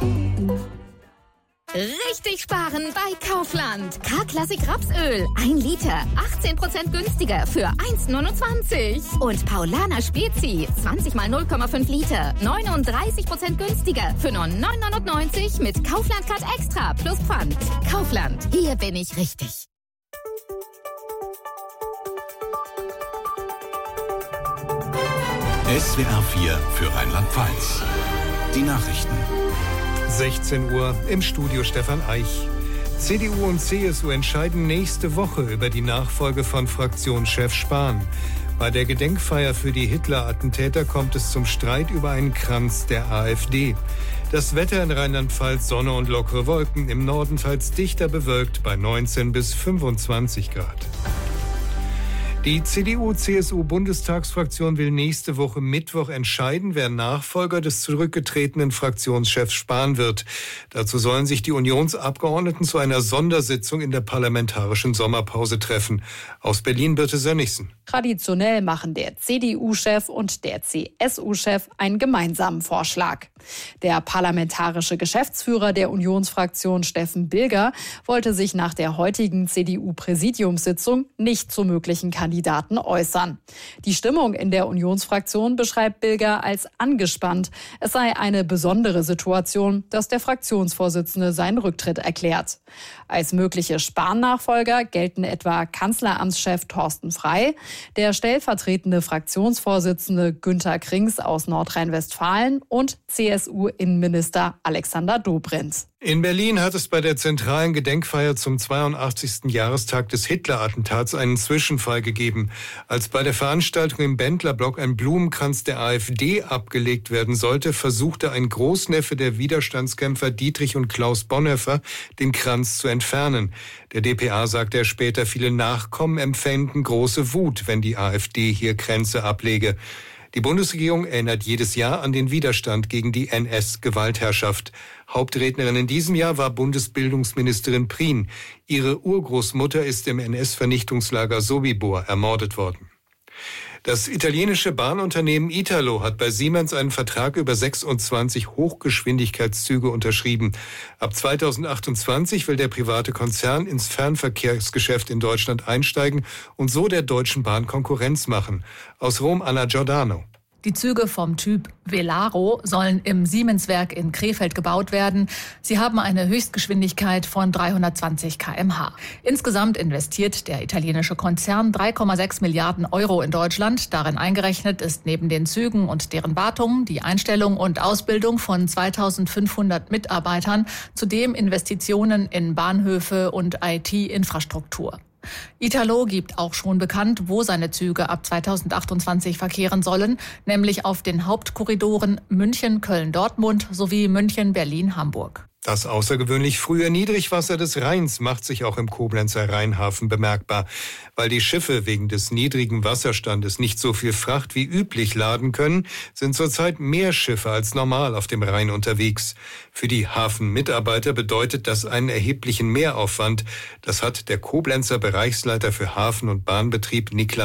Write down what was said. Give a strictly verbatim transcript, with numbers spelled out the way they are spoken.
Richtig sparen bei Kaufland. K-Klassik Rapsöl. ein Liter. achtzehn Prozent günstiger für eins Komma neunundzwanzig. Und Paulaner Spezi. zwanzig mal null Komma fünf Liter. neununddreißig Prozent günstiger für nur neun neunundneunzig mit Kaufland Card Extra plus Pfand. Kaufland. Hier bin ich richtig. S W R vier für Rheinland-Pfalz. Die Nachrichten. sechzehn Uhr im Studio Stefan Eich. C D U und C S U entscheiden nächste Woche über die Nachfolge von Fraktionschef Spahn. Bei der Gedenkfeier für die Hitler-Attentäter kommt es zum Streit über einen Kranz der AfD. Das Wetter in Rheinland-Pfalz: Sonne und lockere Wolken, im Norden teils dichter bewölkt bei neunzehn bis fünfundzwanzig Grad. Die C D U-C S U-Bundestagsfraktion will nächste Woche Mittwoch entscheiden, wer Nachfolger des zurückgetretenen Fraktionschefs Spahn wird. Dazu sollen sich die Unionsabgeordneten zu einer Sondersitzung in der parlamentarischen Sommerpause treffen. Aus Berlin Birte Sönnigsen. Traditionell machen der C D U-Chef und der C S U-Chef einen gemeinsamen Vorschlag. Der parlamentarische Geschäftsführer der Unionsfraktion Steffen Bilger wollte sich nach der heutigen C D U-Präsidiumssitzung nicht zu möglichen Kandidaten äußern. Die Stimmung in der Unionsfraktion beschreibt Bilger als angespannt. Es sei eine besondere Situation, dass der Fraktionsvorsitzende seinen Rücktritt erklärt. Als mögliche Spahn-Nachfolger gelten etwa Kanzleramtschef Thorsten Frey, der stellvertretende Fraktionsvorsitzende Günther Krings aus Nordrhein-Westfalen und C S U-Innenminister Alexander Dobrindt. In Berlin hat es bei der zentralen Gedenkfeier zum zweiundachtzigsten Jahrestag des Hitler-Attentats einen Zwischenfall gegeben. Als bei der Veranstaltung im Bendlerblock ein Blumenkranz der AfD abgelegt werden sollte, versuchte ein Großneffe der Widerstandskämpfer Dietrich und Klaus Bonhoeffer, den Kranz zu entfernen. Der D P A sagte er später, viele Nachkommen empfänden große Wut, wenn die AfD hier Kränze ablege. Die Bundesregierung erinnert jedes Jahr an den Widerstand gegen die N S-Gewaltherrschaft. Hauptrednerin in diesem Jahr war Bundesbildungsministerin Prien. Ihre Urgroßmutter ist im N S-Vernichtungslager Sobibor ermordet worden. Das italienische Bahnunternehmen Italo hat bei Siemens einen Vertrag über sechsundzwanzig Hochgeschwindigkeitszüge unterschrieben. Ab zweitausendachtundzwanzig will der private Konzern ins Fernverkehrsgeschäft in Deutschland einsteigen und so der Deutschen Bahn Konkurrenz machen. Aus Rom Anna Giordano. Die Züge vom Typ Velaro sollen im Siemens-Werk in Krefeld gebaut werden. Sie haben eine Höchstgeschwindigkeit von dreihundertzwanzig Kilometer pro Stunde. Insgesamt investiert der italienische Konzern drei Komma sechs Milliarden Euro in Deutschland. Darin eingerechnet ist neben den Zügen und deren Wartung die Einstellung und Ausbildung von zweitausendfünfhundert Mitarbeitern, zudem Investitionen in Bahnhöfe und I T-Infrastruktur. Italo gibt auch schon bekannt, wo seine Züge ab zweitausendachtundzwanzig verkehren sollen, nämlich auf den Hauptkorridoren München, Köln, Dortmund sowie München, Berlin, Hamburg. Das außergewöhnlich frühe Niedrigwasser des Rheins macht sich auch im Koblenzer Rheinhafen bemerkbar. Weil die Schiffe wegen des niedrigen Wasserstandes nicht so viel Fracht wie üblich laden können, sind zurzeit mehr Schiffe als normal auf dem Rhein unterwegs. Für die Hafenmitarbeiter bedeutet das einen erheblichen Mehraufwand. Das hat der Koblenzer Bereichsleiter für Hafen- und Bahnbetrieb Niklas